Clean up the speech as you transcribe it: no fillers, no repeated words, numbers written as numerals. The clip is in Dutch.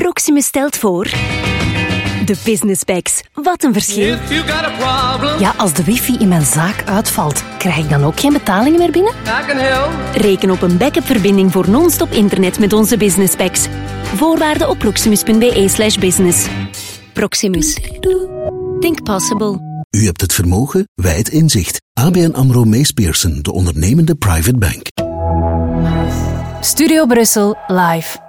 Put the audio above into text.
Proximus stelt voor... De Business Packs. Wat een verschil. Ja, als de wifi in mijn zaak uitvalt, krijg ik dan ook geen betalingen meer binnen? Reken op een backup-verbinding voor non-stop internet met onze Business Packs. Voorwaarden op proximus.be/business. Proximus. Think possible. U hebt het vermogen, wij het inzicht. ABN AMRO Mees Pierson, de ondernemende private bank. Studio Brussel live.